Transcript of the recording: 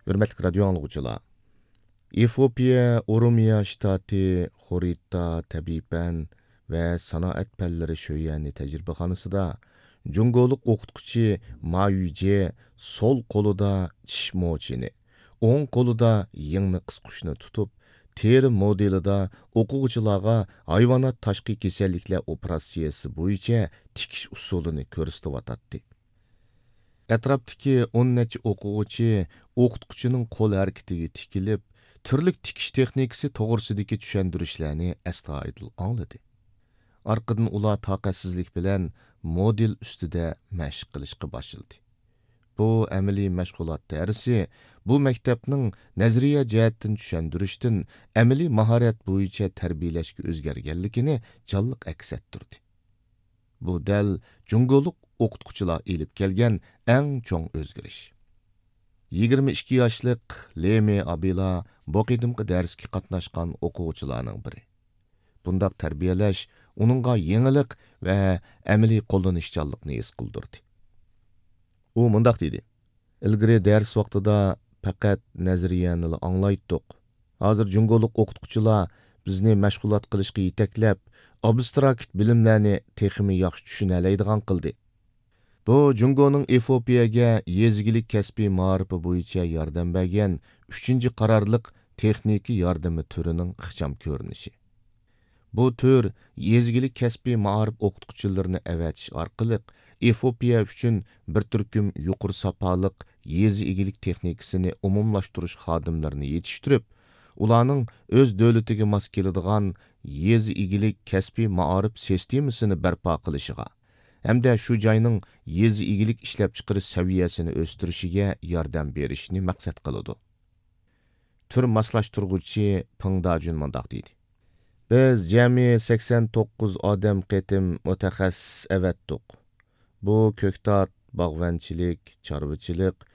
Hürmetli radyo anlıqçılar. Efiopiya, Oromiya ştati, Xorita, Tabiben ve Sanaat Pəlləri Şöyəni təcrübəxanasında Cungoluq oxutquchi Ma Yüce sol qolida tish mochini, o'ng qo'lida yengni qisqushni tutib, teri modelida o'quvchilarga hayvonot tashqi kasalliklar operatsiyasi bo'yicha tikish usulini ko'rsatyotdi. Atrofdagi 10 necha o'quvchi o'qituvchining qo'l harakatiga tikilib, turli tikish texnikasi to'g'risidagi tushuntirishlarni astoydil angladi. Arqadan ular taqatsizlik bilan model ustida mashq qilishga boshladi. Bu amaliy mashg'ulot darsi bu maktabning nazariya jihatdan tushuntirishdan amaliy mahorat bo'yicha tarbiyalashga o'zgarganligini jonliq aks ettirdi. Bu dal jungoluq o'qituvchilar elib kelgan eng cho'ng o'zgarish. 22 yoshlik Leme Abila bu qadimgi darsga qatnashgan o'quvchilarning biri. Bundaq tarbiyalash uningga yengillik va amaliy qo'llanishchanlikni his qildirdi. U mundaq dedi: "Ilgari dars vaqtida faqat nazariyani anglaytdik. Hozir jungoluq o'qituvchilar bizni mashg'ulot qilishga yetaklab, abstrakt bilimlarni texmi yaxshi tushunalaydigan qildi. Bu Jungoning Efiopiyaga yezgilik kasbiy ma'rifi bo'yicha yordam bergan 3-chi qarorliq texniki yordami turining ixcham ko'rinishi. Bu tür yezgilik kasbiy ma'rif o'qituvchilarini avatish orqali Efiopiya uchun bir turkum yuqori safoliq yezi egilik texnikasini umumlashtirish xodimlarini yetishtirib, ularning o'z davlatiga mos keladigan yezi egilik kasbiy ma'rif sistemasini barpo qilishiga hamda shu joyning yezi egilik ishlab chiqarish saviyasini o'stirishiga yordam berishni maqsad qiladi." Tür moslashtiruvchi Peng Dajun mundaq deydi: "Biz jami 89 odam qatim mutaxassis avatdiq. Bu ko'ktat, bog'vanchilik, chorvachilik,